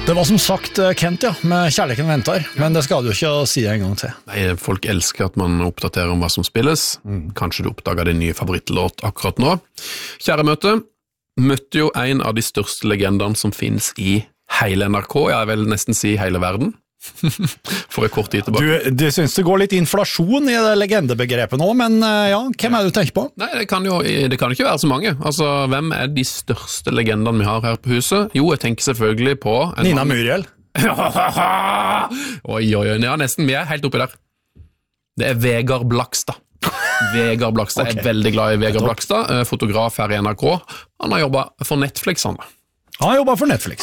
Det var som sagt Kent, ja, med Kjærligheten venter, men det skal du ikke si det en gang til. Nei, folk elsker at man oppdaterer om hva som spilles. Kanskje du oppdager din nye favorittlåt akkurat nå. Kjære møtte jo en av de største legendene som finnes i hele NRK, jeg vil nesten si hele verden. For en kort tid tilbake. Du synes det går litt inflasjon i det legendebegrepet nå, men ja, hvem er det du tenker på? Nei, det kan ikke være så mange. Altså, hvem er de største legendene vi har her på huset? Jo, jeg tenker selvfølgelig på Nina Muriel. Oi, ja, nesten, vi er helt oppi der. Det er Vegard Blakstad. Vegard Blakstad, okay. Jeg er veldig glad i Vegard Blakstad, fotograf her i NRK. Han har jobbet for Netflix, han. Han jobber for Netflix.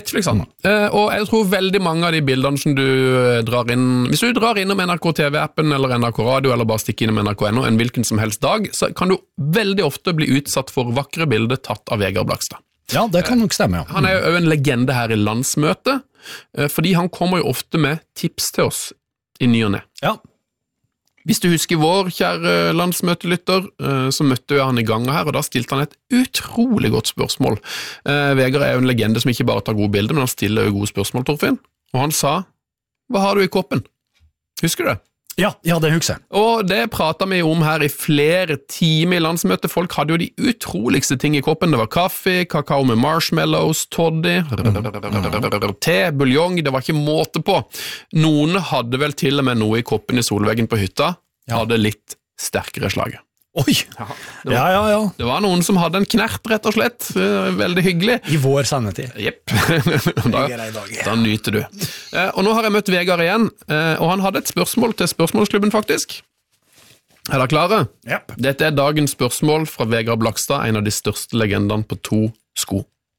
Og jeg tror veldig mange av de bildene som du drar inn, hvis du drar innom NRK TV-appen eller NRK Radio, eller bare stikker innom NRK.no en hvilken som helst dag, så kan du veldig ofte bli utsatt for vakre bilder tatt av Vegard Blakstad. Ja, det kan nok stemme, ja. Han er jo en legende her i landsmøtet, fordi han kommer jo ofte med tips til oss i ny og ne. Ja. Hvis du husker vår kjære landsmøtelytter, så møtte jeg han i gang her, og da stilte han et utrolig godt spørsmål. Vegard er jo en legende som ikke bare tar gode bilder, men han stiller jo gode spørsmål, Torfinn. Og han sa, hva har du i koppen? Husker du det? Ja, det husker jeg. Og det pratet vi om her i flere timer i landsmøtet. Folk hadde jo de utroligste ting i koppen. Det var kaffe, kakao med marshmallows, toddy, te, buljong, det var ikke måte på. Noen hadde vel til og med noe i koppen i solveggen på hytta, hadde litt sterkere slaget. Oi! Ja. Det var noen som hadde en knert, rett og slett. Veldig hyggelig. I vår sannhetid. Jepp. Da nyter du. Og nå har jeg møtt Vegard igjen, og han hadde et spørsmål til spørsmålsklubben, faktisk. Er dere klare? Jepp. Dette er dagens spørsmål fra Vegard Blakstad, en av de største legendene på 2 sko.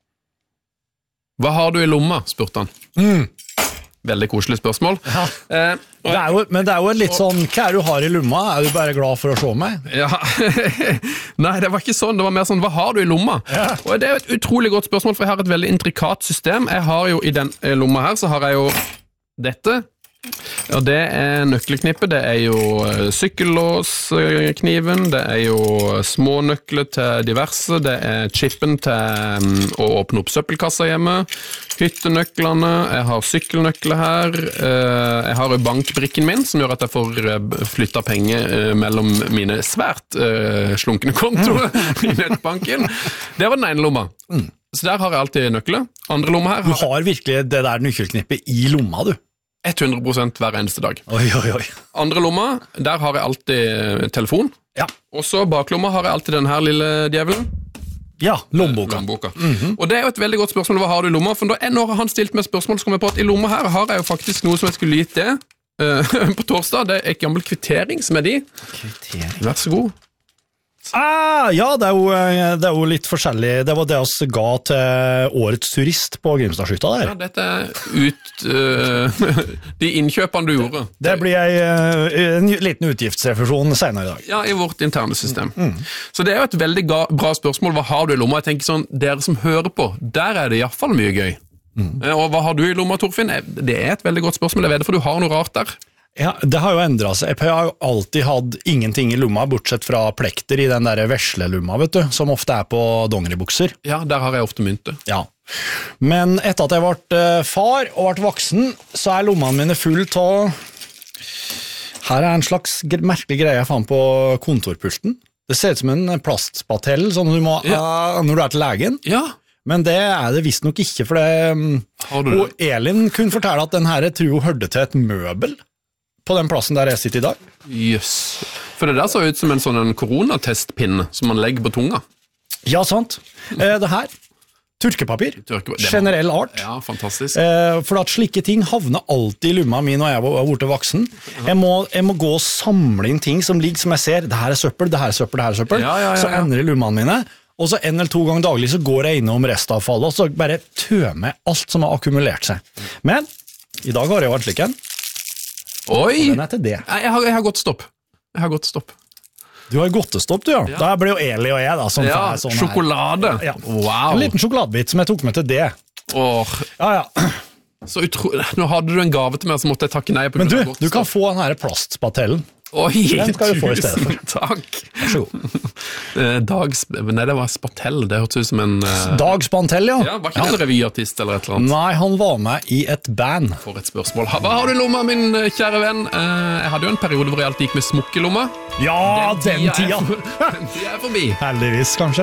Hva har du i lomma, spurte han. Veldig koselig spørsmål. Ja. Men det er jo litt sånn, hva er det du har i lomma? Er du bare glad for å se meg? Ja, nei, det var ikke sånn. Det var mer sånn, hva har du i lomma? Ja. Og det er et utrolig godt spørsmål, for jeg har et veldig intrikat system. Jeg har jo i den lomma her, så har jeg jo dette. Og det er nøkkelknippet, det er jo sykkellåskniven, det er jo små nøkler til diverse, det er chippen til å åpne opp søppelkassa hjemme, hyttenøklene, jeg har sykkelnøkler her, jeg har jo bankbrikken min, som gjør at jeg får flyttet penger mellom mine svært slunkne kontoer i nettbanken. Det var den ene lomma. Så der har jeg alltid nøkler. Andre lomma her... Du har virkelig det der nøkkelknippet i lomma, du? 100% hver eneste dag. Oi. Andre lomma, der har jeg alltid telefon. Ja. Og så baklomma har jeg alltid den her lille djevelen. Ja, lommeboka. Og det er jo et veldig godt spørsmål, hva har du i lomma? For når han stilte meg spørsmål, så kom jeg på at i lomma her har jeg jo faktisk noe som jeg skulle gitt det på torsdag. Det er et gammel kvittering som er de. Kvittering? Vær så god. Ja, det er jo litt forskjellig. Det var det vi ga til årets turist på Grimstadskjøtta der. Ja, dette er de innkjøpene du gjorde. Det blir en liten utgiftsrefusjon senere i dag. Ja, i vårt interne system. Så det er jo et veldig bra spørsmål. Hva har du i lomma? Jeg tenker sånn, dere som hører på, der er det i hvert fall mye gøy. Og hva har du i lomma, Torfinn? Det er et veldig godt spørsmål, jeg vet det, for du har noe rart der. Ja, det har jo endret seg. Jeg har jo alltid hatt ingenting i lomma, bortsett fra plekter i den der veslelomma, vet du, som ofte er på dongeribukser. Ja, der har jeg ofte mynte. Ja. Men etter at jeg ble far og ble voksen, så er lommene mine full av... Her er en slags merkelig greie jeg fant på kontorpulten. Det ser ut som en plastspatell, sånn du må når du er til legen. Ja. Men det er det visst nok ikke, for det... Og Elin kunne fortelle at den her tror hun hørte til et møbel på den plassen der jeg sitter i dag. Jøss. For det der så ut som en sånn koronatestpinne som man legger på tunga. Ja, sant. Det her, tørkepapir, generell art. Ja, fantastisk. For at slike ting havner alltid i lomma mi når jeg var borte voksen. Jeg må gå og samle inn ting som ligger som jeg ser. Det her er søppel, det her er søppel, det her er søppel. Så ender i lommene mine. Og så 1 eller 2 ganger daglig så går jeg innom restavfallet, og så bare tømmer alt som har akkumulert seg. Men i dag har jeg vært slik en. Oi! Den er til det. Jeg har gått stopp. Du har godtestopp, du, ja. Da ble jo Eli og jeg da. Sånn sjokolade. Ja. Wow. En liten sjokoladebit som jeg tok med til det. Ja. Så nå hadde du en gave til meg, så måtte jeg takke nei på. Men du kan få den her plastspatellen. Oi, Den skal du få i stedet for. Takk. Vær så god. Nei, det var Spartell, det hørtes ut som en... Dag Spantell, ja. Ja, var ikke det en revyartist eller et eller annet? Nei, han var med i et band. For et spørsmål. Hva har du i lomma, min kjære venn? Jeg hadde jo en periode hvor jeg alltid gikk med smokk i lomma. Ja, den tida. Den tida er forbi. Heldigvis, kanskje.